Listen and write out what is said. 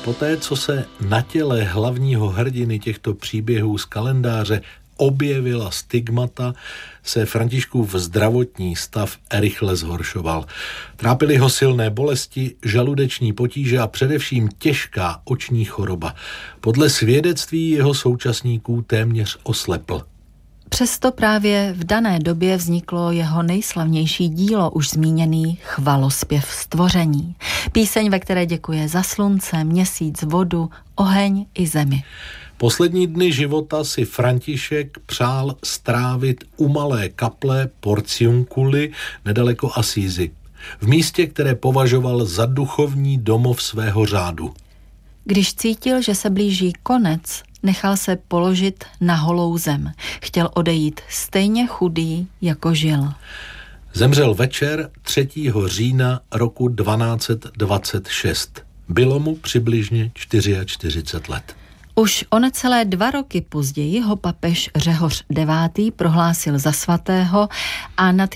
Poté, co se na těle hlavního hrdiny těchto příběhů z kalendáře objevila stigmata, se Františkův zdravotní stav rychle zhoršoval. Trápily ho silné bolesti, žaludeční potíže a především těžká oční choroba. Podle svědectví jeho současníků téměř oslepl. Přesto právě v dané době vzniklo jeho nejslavnější dílo, už zmíněný Chvalospěv stvoření. Píseň, ve které děkuje za slunce, měsíc, vodu, oheň i zemi. Poslední dny života si František přál strávit u malé kaple Porciunculi nedaleko Assisi, v místě, které považoval za duchovní domov svého řádu. Když cítil, že se blíží konec, nechal se položit na holou zem. Chtěl odejít stejně chudý, jako žil. Zemřel večer 3. října roku 1226. Bylo mu přibližně 44 let. Už o necelé 2 roky později ho papež Řehoř IX. Prohlásil za svatého a nad